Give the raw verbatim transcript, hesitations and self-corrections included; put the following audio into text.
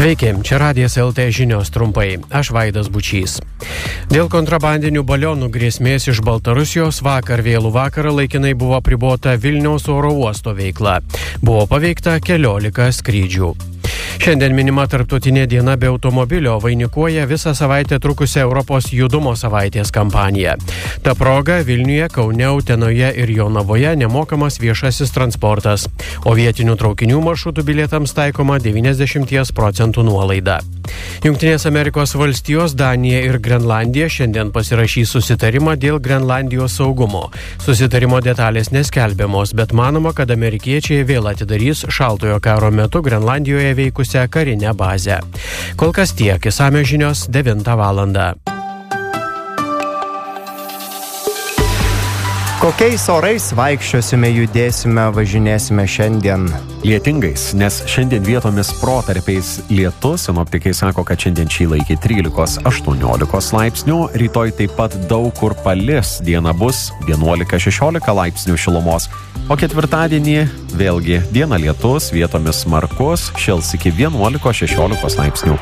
Sveiki, čia Radijas L T žinios trumpai. Aš Vaidas Bučys. Dėl kontrabandinių balionų grėsmės iš Baltarusijos vakar vėlų vakarą laikinai buvo apribota Vilniaus oro uosto veikla. Buvo paveikta keliolika skrydžių. Šiandien minima tarptautinė diena be automobilio vainikuoja visą savaitę trukusią Europos judumo savaitės kampaniją. Ta proga Vilniuje, Kaune, Utenoje ir Jonavoje nemokamas viešasis transportas, o vietinių traukinių maršrutų bilietams taikoma devyniasdešimt procentų nuolaida. Jungtinės Amerikos valstijos, Danija ir Grenlandija šiandien pasirašys susitarimą dėl Grenlandijos saugumo. Susitarimo detalės neskelbiamos, bet manoma, kad amerikiečiai vėl atidarys šaltojo karo metu Grenlandijoje veikusią karinę bazę. Kol kas tiek, išsamios žinios devintą valandą. Kokiais orais vaikščiosime, judėsime, važinėsime šiandien? Lietingais, nes šiandien vietomis protarpiais lietus, sinoptikai sako, kad šiandien šyla iki trylikos aštuoniolikos laipsnių, rytoj taip pat daug kur palis, diena bus vienuolika šešiolika laipsnių šilumos, o ketvirtadienį vėlgi diena lietus, vietomis smarkus, šils iki vienuolikos šešiolikos laipsnių.